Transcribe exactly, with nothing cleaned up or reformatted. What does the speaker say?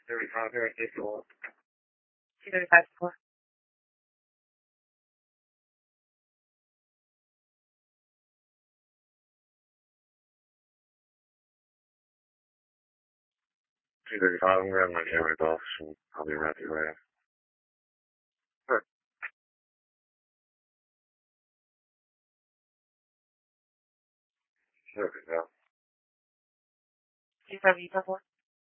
thirty-five here at eight four. two thirty-five four. two thirty-five, I'm grabbing my camera off, and I'll be right there. Sure. Sure, yeah. two five Utah four.